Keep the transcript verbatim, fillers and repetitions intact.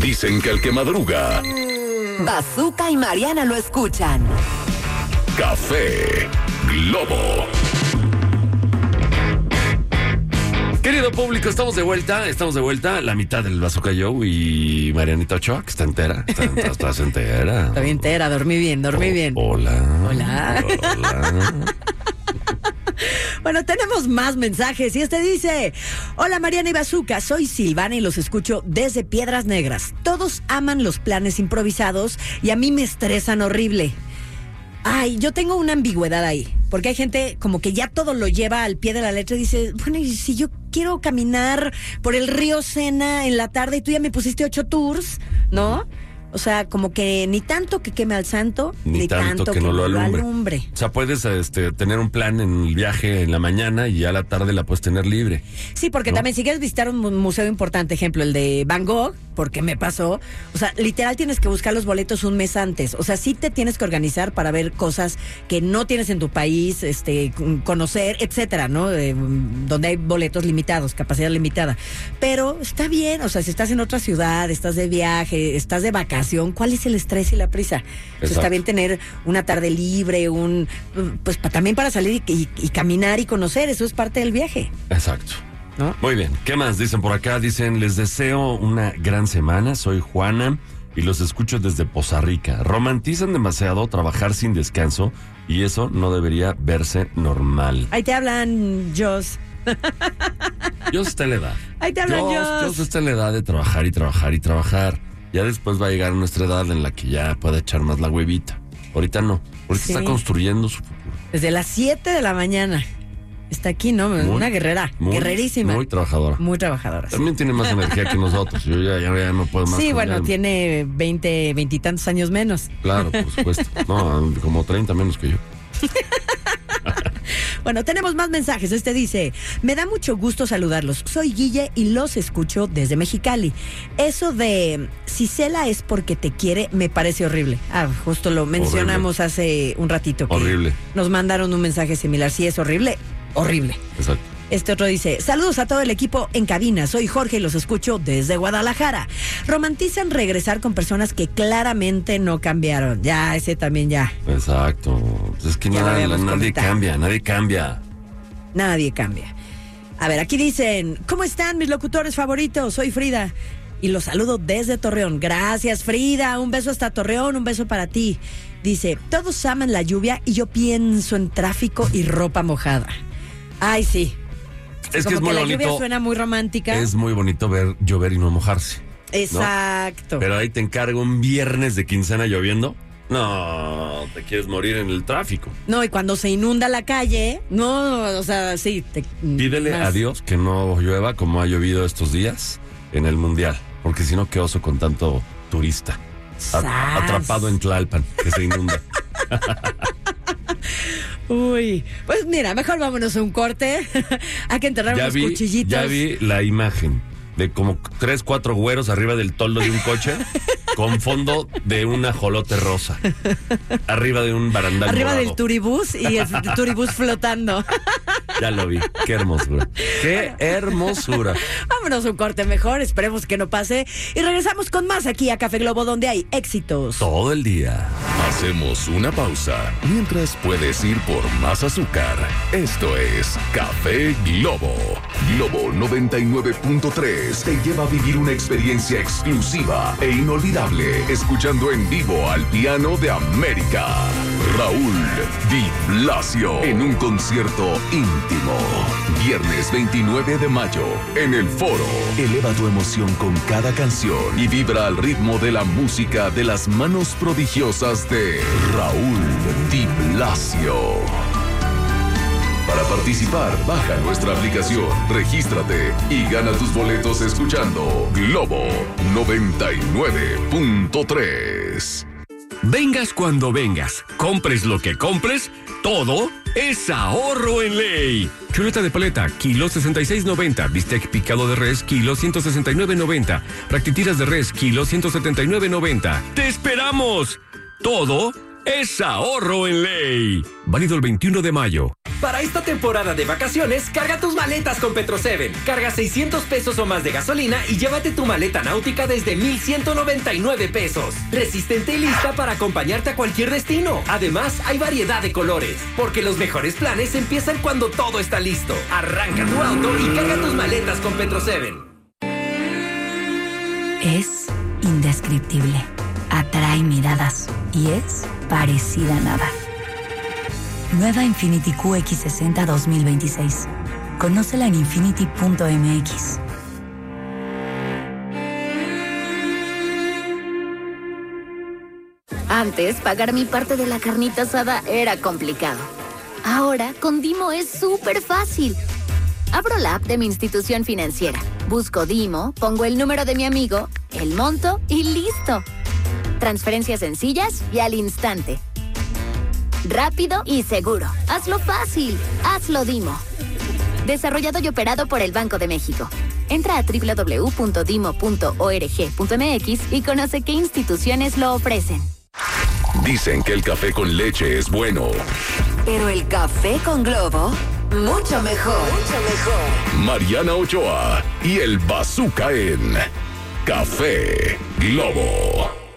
Dicen que el que madruga... Bazooka y Mariana lo escuchan. Café Globo. Querido público, estamos de vuelta, estamos de vuelta, la mitad del Bazooka Joe y Marianita Ochoa, que está entera, está, está, estás entera. Está bien entera, dormí bien, dormí Oh, bien. Hola. Hola. Hola. Bueno, tenemos más mensajes y este dice: hola Mariana y Bazooka, soy Silvana y los escucho desde Piedras Negras. Todos aman los planes improvisados y a mí me estresan horrible. Ay, yo tengo una ambigüedad ahí, porque hay gente como que ya todo lo lleva al pie de la letra y dice, bueno, y si yo quiero caminar por el río Sena en la tarde y tú ya me pusiste ocho tours, ¿no? O sea, como que ni tanto que queme al santo, Ni, ni, tanto, tanto, que, no lo alumbre. alumbre. O sea, puedes este, tener un plan en el viaje en la mañana y ya a la tarde la puedes tener libre. Sí, porque ¿no? también si quieres visitar un mu- museo importante, ejemplo, el de Van Gogh, porque me pasó, o sea, literal tienes que buscar los boletos un mes antes. O sea, sí te tienes que organizar para ver cosas que no tienes en tu país, este, c- conocer, etcétera, ¿no? Eh, donde hay boletos limitados, capacidad limitada. Pero está bien, o sea, si estás en otra ciudad, estás de viaje, estás de vacaciones, ¿cuál es el estrés y la prisa? O sea, está bien tener una tarde libre, un pues pa, también para salir y, y, y caminar y conocer, eso es parte del viaje. Exacto. ¿No? Muy bien, ¿qué más dicen por acá? Dicen, les deseo una gran semana, soy Juana y los escucho desde Poza Rica. Romantizan demasiado trabajar sin descanso y eso no debería verse normal. Ahí te hablan, Jos. Yo está en la edad. Ahí te hablan, Yo Jos. está en la edad de trabajar y trabajar y trabajar. Ya después va a llegar nuestra edad en la que ya puede echar más la huevita. Ahorita no, ahorita Sí. está construyendo su futuro. Desde las siete de la mañana. Está aquí, ¿no? Muy, Una guerrera, muy, guerrerísima. Muy trabajadora. Muy trabajadora. Sí, También tiene más energía que nosotros. Yo ya, ya, ya no puedo más. Sí, con bueno, ella. tiene veinte, veintitantos años menos. Claro, por supuesto. No, como treinta menos que yo. Bueno, tenemos más mensajes. Este dice: me da mucho gusto saludarlos. Soy Guille y los escucho desde Mexicali. Eso de si Cela es porque te quiere me parece horrible. Ah, justo lo mencionamos hace un ratito. Que Horrible. Nos mandaron un mensaje similar. Si es horrible, horrible. Exacto. Este otro dice: saludos a todo el equipo en cabina, soy Jorge y los escucho desde Guadalajara. Romantizan regresar con personas que claramente no cambiaron. Ya, ese también ya. Exacto. Pues es que Ya lo nada, habíamos nadie comentado. cambia, nadie cambia. Nadie cambia. A ver, aquí dicen: ¿cómo están mis locutores favoritos? Soy Frida y los saludo desde Torreón. Gracias, Frida. Un beso hasta Torreón, un beso para ti. Dice: todos aman la lluvia y yo pienso en tráfico y ropa mojada. Ay, sí. Es Como que es muy la bonito. lluvia suena muy romántica. Es muy bonito ver llover y no mojarse. Exacto. Pero ahí te encargo un viernes de quincena lloviendo. No, te quieres morir en el tráfico. No, y cuando se inunda la calle, no, o sea, sí. Te, Pídele más. a Dios que no llueva como ha llovido estos días en el Mundial. Porque si no, qué oso con tanto turista. A- Sas. atrapado en Tlalpan, que se inunda. Uy, pues mira, mejor vámonos a un corte. Hay que enterrar Ya unos vi, cuchillitos. ya vi la imagen de como tres, cuatro güeros arriba del toldo de un coche con fondo de un ajolote rosa. Arriba de un barandal Arriba morado. del turibús y el turibús flotando. Ya lo vi. Qué hermosura. Qué hermosura. Vámonos a un corte mejor, esperemos que no pase. Y regresamos con más aquí a Café Globo, donde hay éxitos. Todo el día. Hacemos una pausa mientras puedes ir por más azúcar. Esto es Café Globo. Globo noventa y nueve punto tres te lleva a vivir una experiencia exclusiva e inolvidable escuchando en vivo al piano de América. Raúl Di Blasio en un concierto íntimo. Viernes veintinueve de mayo en el Foro. Eleva tu emoción con cada canción y vibra al ritmo de la música de las manos prodigiosas de Raúl Di Blasio. Para participar, baja nuestra aplicación, regístrate y gana tus boletos escuchando Globo noventa y nueve punto tres. Vengas cuando vengas, compres lo que compres, todo es ahorro en ley. Chuleta de paleta, kilo sesenta y seis noventa. Bistec picado de res, kilo ciento sesenta y nueve noventa. Practitiras de res, kilo ciento setenta y nueve noventa. ¡Te esperamos! Todo es ahorro en ley. Válido el veintiuno de mayo. Para esta temporada de vacaciones, carga tus maletas con Petro siete. Carga seiscientos pesos o más de gasolina y llévate tu maleta náutica desde mil ciento noventa y nueve pesos. Resistente y lista para acompañarte a cualquier destino. Además, hay variedad de colores, porque los mejores planes empiezan cuando todo está listo. Arranca tu auto y carga tus maletas con Petro siete. Es indescriptible, atrae miradas y es parecida a nada. Nueva Infiniti Q X sesenta dos mil veintiséis. Conócela en infiniti punto m x. Antes, pagar mi parte de la carnita asada era complicado. Ahora, con Dimo es súper fácil. Abro la app de mi institución financiera, busco Dimo, pongo el número de mi amigo, el monto y listo. Transferencias sencillas y al instante. Rápido y seguro. Hazlo fácil. Hazlo Dimo. Desarrollado y operado por el Banco de México. Entra a doble u doble u doble u punto dimo punto org punto m x y conoce qué instituciones lo ofrecen. Dicen que el café con leche es bueno. Pero el café con Globo, mucho mejor. Mucho mejor. Mariana Ochoa y el Bazooka en Café Globo.